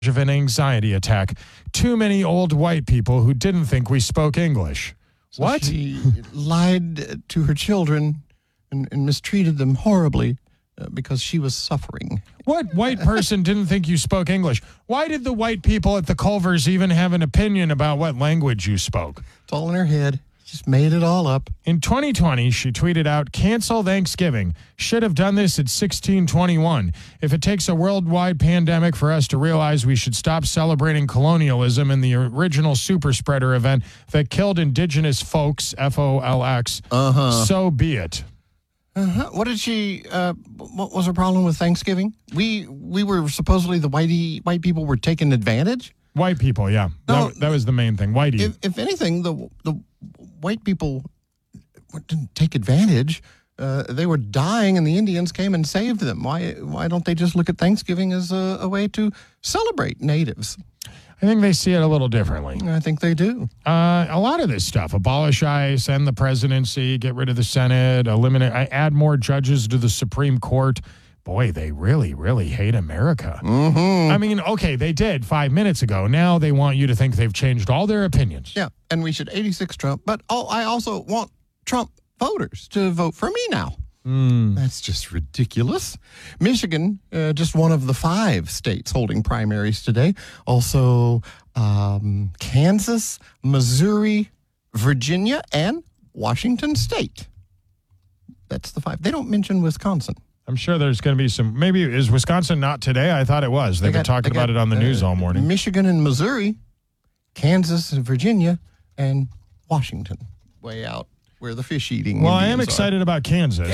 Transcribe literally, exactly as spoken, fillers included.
of an anxiety attack. Too many old white people who didn't think we spoke English. So What? She lied to her children and, and mistreated them horribly uh, because she was suffering. What white person didn't think you spoke English? Why did the white people at the Culvers even have an opinion about what language you spoke? It's all in her head. Just made it all up. In twenty twenty, she tweeted out, "Cancel Thanksgiving. Should have done this at sixteen twenty-one. If it takes a worldwide pandemic for us to realize we should stop celebrating colonialism and the original super spreader event that killed indigenous folks, F O L X, Uh-huh. so be it." Uh-huh. What did she, uh, what was her problem with Thanksgiving? We we were supposedly the whitey, white people were taking advantage? White people, yeah. No, that, that was the main thing. Whitey. If, if anything, the the white people didn't take advantage. Uh, they were dying, and the Indians came and saved them. Why why don't they just look at Thanksgiving as a, a way to celebrate natives? I think they see it a little differently. I think they do. Uh, a lot of this stuff, abolish ICE, end the presidency, get rid of the Senate, eliminate, I add more judges to the Supreme Court. Boy, they really, really hate America. Mm-hmm. I mean, okay, they did five minutes ago. Now they want you to think they've changed all their opinions. Yeah, and we should eighty-six Trump, but oh, I also want Trump voters to vote for me now. Mm. That's just ridiculous. Michigan, uh, just one of the five states holding primaries today. Also, um, Kansas, Missouri, Virginia, and Washington State. That's the five. They don't mention Wisconsin. I'm sure there's going to be some, maybe, is Wisconsin not today? I thought it was. They've They been got- talking they about got, it on the uh, news all morning. Michigan and Missouri, Kansas and Virginia, and Washington, way out where the fish eating. Well, I am Indians are. excited about Kansas.